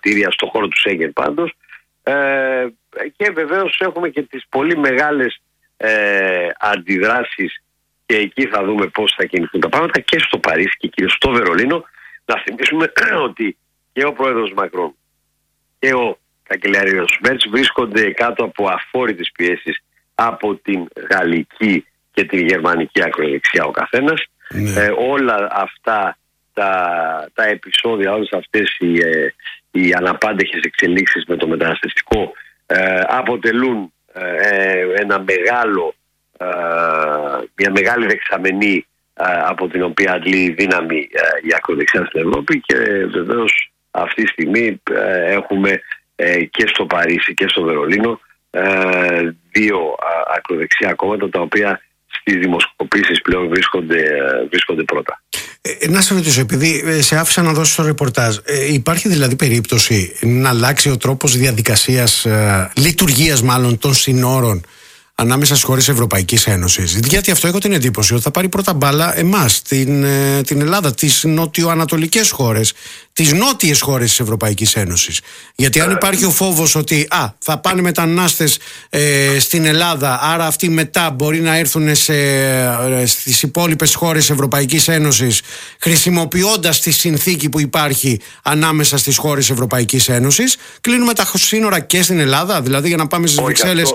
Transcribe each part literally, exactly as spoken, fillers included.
διαβατήρια στο χώρο του Σέγγεν πάντως. Ε, και βεβαίως έχουμε και τις πολύ μεγάλες ε, αντιδράσεις, και εκεί θα δούμε πώς θα κινηθούν τα πράγματα και στο Παρίσι και κυρίως στο Βερολίνο. Να θυμίσουμε ότι και ο πρόεδρος Μακρόν και ο καγκελάριος Μέρτς βρίσκονται κάτω από αφόρητες πιέσεις από την γαλλική και την γερμανική ακροδεξιά ο καθένας. Ναι. Ε, όλα αυτά τα, τα επεισόδια, όλες αυτές οι, ε, οι αναπάντεχες εξελίξεις με το μεταναστευτικό ε, αποτελούν ε, ένα μεγάλο, ε, μια μεγάλη δεξαμενή ε, από την οποία αντλεί δύναμη ε, η ακροδεξιά στην Ευρώπη, και βεβαίως αυτή τη στιγμή ε, έχουμε ε, και στο Παρίσι και στο Βερολίνο ε, δύο α, ακροδεξιά κόμματα τα οποία στις δημοσκοπήσεις πλέον βρίσκονται, ε, βρίσκονται πρώτα. Ε, να σε ρωτήσω, επειδή σε άφησα να δώσεις το ρεπορτάζ, ε, υπάρχει δηλαδή περίπτωση να αλλάξει ο τρόπος διαδικασίας, ε, λειτουργίας μάλλον των συνόρων ανάμεσα στις χώρες Ευρωπαϊκής Ένωσης? Γιατί αυτό έχω την εντύπωση ότι θα πάρει πρώτα μπάλα εμάς, την, ε, την Ελλάδα, τις νοτιοανατολικές χώρες, τις νότιες χώρες της Ευρωπαϊκής Ένωσης. Γιατί αν υπάρχει ο φόβος ότι α, θα πάνε μετανάστες ε, στην Ελλάδα, άρα αυτοί μετά μπορεί να έρθουν σε, ε, στις υπόλοιπες χώρες της Ευρωπαϊκής Ένωσης, χρησιμοποιώντας τη συνθήκη που υπάρχει ανάμεσα στις χώρες της Ευρωπαϊκής Ένωσης, κλείνουμε τα σύνορα και στην Ελλάδα, δηλαδή για να πάμε στις Βρυξέλλες.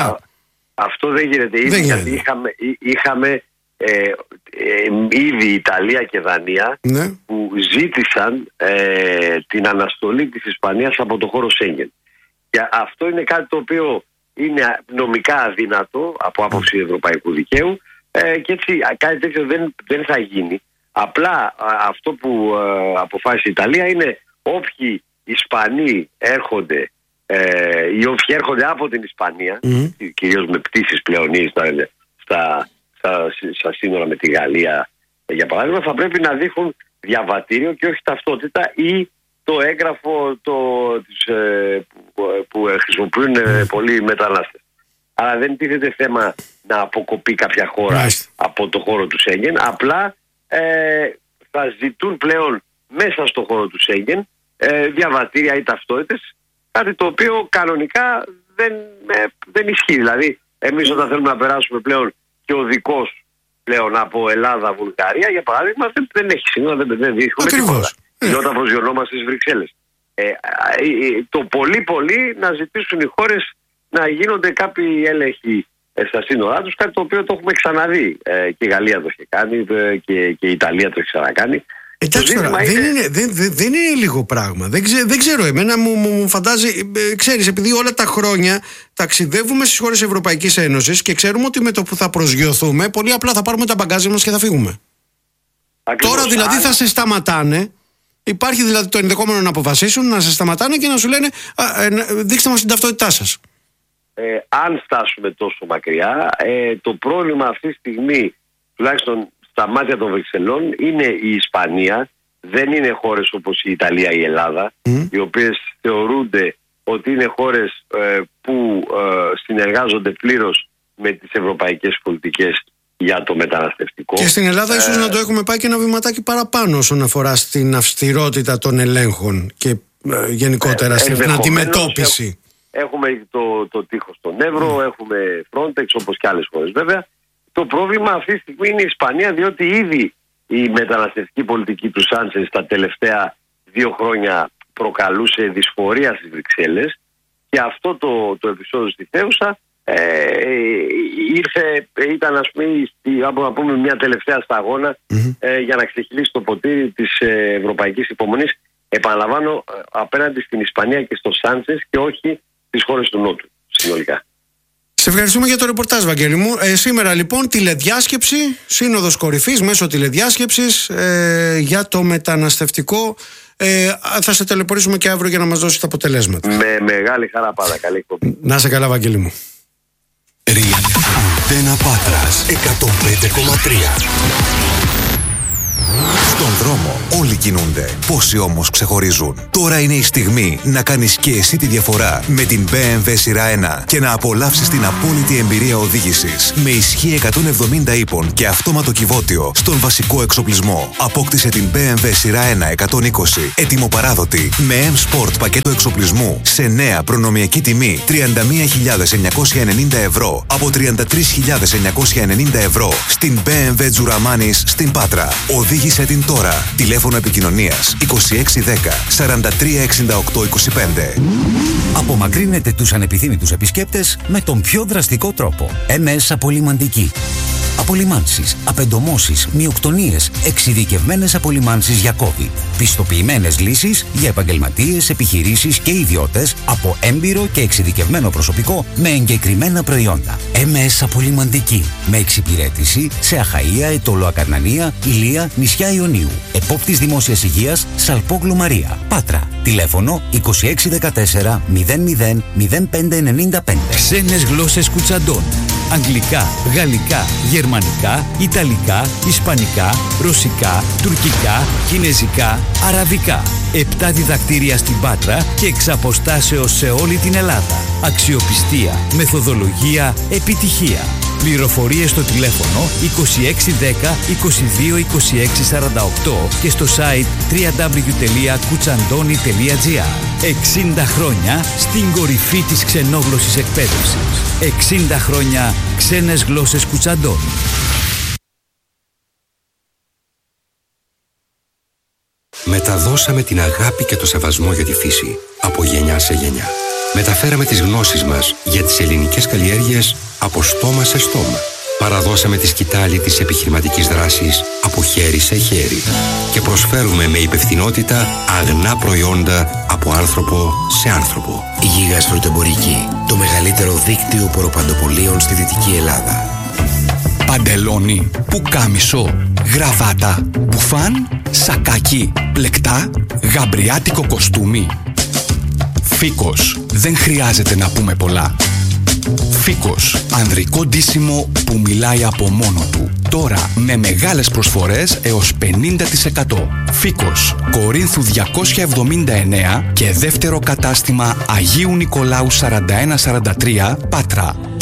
Αυτό δεν γίνεται. Ήδη, γιατί είχαμε, είχαμε ε, ε, ήδη Ιταλία και Δανία, ναι, που ζήτησαν ε, την αναστολή της Ισπανίας από το χώρο Σέγγεν. Και αυτό είναι κάτι το οποίο είναι νομικά αδύνατο από άποψη ευρωπαϊκού δικαίου, ε, και έτσι κάτι τέτοιο δεν, δεν θα γίνει. Απλά αυτό που ε, αποφάσισε η Ιταλία είναι όποιοι Ισπανοί έρχονται, Ε, οι όποιοι έρχονται από την Ισπανία, mm. κυρίως με πτήσεις πλέον ή στα, στα, στα, στα σύνορα με τη Γαλλία για παράδειγμα, θα πρέπει να δείχνουν διαβατήριο και όχι ταυτότητα ή το έγγραφο το, της, ε, που, που χρησιμοποιούν ε, πολλοί μετανάστες. Άρα δεν τίθεται θέμα να αποκοπεί κάποια χώρα mm. από το χώρο του Σέγγεν, απλά ε, θα ζητούν πλέον μέσα στο χώρο του Σέγγεν ε, διαβατήρια ή ταυτότητες, κάτι το οποίο κανονικά δεν, ε, δεν ισχύει. Δηλαδή, εμείς όταν θέλουμε να περάσουμε πλέον και οδικός πλέον από Ελλάδα-Βουλγαρία, για παράδειγμα, δεν, δεν έχει σύνορα, δεν, δεν δείχνουμε τίποτα. Ε. Όταν προσγειωνόμαστε στις Βρυξέλλες. Ε, ε, ε, το πολύ πολύ να ζητήσουν οι χώρες να γίνονται κάποιοι έλεγχοι ε, στα σύνορά τους, κάτι το οποίο το έχουμε ξαναδεί. Ε, και η Γαλλία το έχει κάνει ε, και, και η Ιταλία το έχει ξανακάνει. Εντάξει τώρα, δεν, είναι... Είναι, δεν, δεν, δεν είναι λίγο πράγμα. Δεν, ξέ, δεν ξέρω, εμένα μου, μου φαντάζει, ε, ξέρεις, επειδή όλα τα χρόνια ταξιδεύουμε στις χώρες Ευρωπαϊκής Ένωσης και ξέρουμε ότι με το που θα προσγειωθούμε, πολύ απλά θα πάρουμε τα μπαγκάζια μας και θα φύγουμε. Ακριβώς. Τώρα δηλαδή θα σε σταματάνε, υπάρχει δηλαδή το ενδεχόμενο να αποφασίσουν να σε σταματάνε και να σου λένε α, ε, δείξτε μας την ταυτότητά σας. Ε, αν φτάσουμε τόσο μακριά, ε, το πρόβλημα αυτή τη στιγμή, τουλάχιστον στα μάτια των Βρυξελών, είναι η Ισπανία, δεν είναι χώρες όπως η Ιταλία ή η Ελλάδα, mm. οι οποίες θεωρούνται ότι είναι χώρες ε, που ε, συνεργάζονται πλήρως με τις ευρωπαϊκές πολιτικές για το μεταναστευτικό. Και στην Ελλάδα ε, ίσως να το έχουμε πάει και ένα βηματάκι παραπάνω όσον αφορά στην αυστηρότητα των ελέγχων και ε, γενικότερα ε, στην αντιμετώπιση. Έχουμε το, το τείχος στον Εύρο, mm. έχουμε Frontex όπως και άλλες χώρες βέβαια. Το πρόβλημα αυτή τη στιγμή είναι η Ισπανία, διότι ήδη η μεταναστευτική πολιτική του Σάντσες τα τελευταία δύο χρόνια προκαλούσε δυσφορία στις Βρυξέλλες, και αυτό το, το επεισόδιο στη Θέουσα ε, ήρθε, ήταν ας πούμε, να πούμε μια τελευταία σταγόνα mm-hmm. ε, για να ξεχυλήσει το ποτήρι της ε, ευρωπαϊκής υπομονής, επαναλαμβάνω, ε, απέναντι στην Ισπανία και στο Σάντσες και όχι στις χώρες του Νότου συνολικά. Σε ευχαριστούμε για το ρεπορτάζ, Βαγγέλη μου. Ε, σήμερα λοιπόν τηλεδιάσκεψη, σύνοδος κορυφής μέσω τηλεδιάσκεψης ε, για το μεταναστευτικό. Ε, θα σε τηλεπορήσουμε και αύριο για να μας δώσεις τα αποτελέσματα. Με μεγάλη χαρά πάντα. Καλή εκπομπή. Να σε καλά, Βαγγέλη μου. Ρι, Αντένα Πάτρας εκατόν πέντε κόμμα τρία. Στον δρόμο όλοι κινούνται. Πόσοι όμως ξεχωρίζουν. Τώρα είναι η στιγμή να κάνεις και εσύ τη διαφορά με την μπι εμ ντάμπλιου σειρά ένα και να απολαύσεις την απόλυτη εμπειρία οδήγησης με ισχύ εκατόν εβδομήντα ύπων και αυτόματο κυβότιο στον βασικό εξοπλισμό. Απόκτησε την μπι εμ ντάμπλιου σειρά ένα εκατόν είκοσι έτοιμο-παράδοτη με M-Sport πακέτο εξοπλισμού σε νέα προνομιακή τιμή τριάντα μία χιλιάδες εννιακόσια ενενήντα ευρώ από τριάντα τρεις χιλιάδες εννιακόσια ενενήντα ευρώ στην μπι εμ ντάμπλιου Τζουραμάνης στην Πάτρα. Οδήγησε την τώρα. Τηλέφωνο επικοινωνίας είκοσι έξι δέκα σαράντα τρία εξήντα οκτώ είκοσι πέντε. Απομακρύνετε τους ανεπιθύμητους επισκέπτες με τον πιο δραστικό τρόπο. εμ ες Απολυμαντική. Απολυμάνσεις, απεντομώσεις, μυοκτονίες, εξειδικευμένες απολυμάνσεις για COVID. Πιστοποιημένες λύσεις για επαγγελματίες, επιχειρήσεις και ιδιώτες από έμπειρο και εξειδικευμένο προσωπικό με εγκεκριμένα προϊόντα. εμ ες Απολυμαντική. Με εξυπηρέτηση σε Αχαΐα, Ετωλό Ακαρνανία, Ηλία, νησιά Ιωνίου. Επόπτης Δημόσιας Υγείας, Σαλπόγλου Μαρία. Πάτρα. Τηλέφωνο είκοσι έξι δεκατέσσερα μηδέν μηδέν μηδέν πέντε ενενήντα πέντε. Ξένες γλώσσες Κουτσαντών. Αγγλικά, γαλλικά, γερμανικά, ιταλικά, ισπανικά, ρωσικά, τουρκικά, κινεζικά, αραβικά. Επτά διδακτήρια στην Πάτρα και εξ αποστάσεως σε όλη την Ελλάδα. Αξιοπιστία, μεθοδολογία, επιτυχία. Πληροφορίες στο τηλέφωνο είκοσι έξι δέκα είκοσι δύο είκοσι έξι σαράντα οκτώ και στο site double-u double-u double-u τελεία κουτσαντώνη τελεία τζι άρ. εξήντα χρόνια στην κορυφή της ξενόγλωσσης εκπαίδευσης. εξήντα χρόνια ξένες γλώσσες Κουτσαντώνη. Μεταδώσαμε την αγάπη και το σεβασμό για τη φύση από γενιά σε γενιά. Μεταφέραμε τις γνώσεις μας για τις ελληνικές καλλιέργειες από στόμα σε στόμα. Παραδώσαμε τη σκητάλη της επιχειρηματικής δράσης από χέρι σε χέρι. Και προσφέρουμε με υπευθυνότητα αγνά προϊόντα από άνθρωπο σε άνθρωπο. Η Γίγας Φρουτεμπορική, το μεγαλύτερο δίκτυο ποροπαντοπολίων στη Δυτική Ελλάδα. Παντελόνι, πουκάμισο, γραβάτα, μπουφάν, σακάκι, πλεκτά, γαμπριάτικο κοστούμι. Φίκος, δεν χρειάζεται να πούμε πολλά. Φίκος, ανδρικό ντύσιμο που μιλάει από μόνο του. Τώρα με μεγάλες προσφορές έως πενήντα τοις εκατό. Φίκος, Κορίνθου διακόσια εβδομήντα εννέα και δεύτερο κατάστημα Αγίου Νικολάου σαράντα ένα σαράντα τρία, Πάτρα.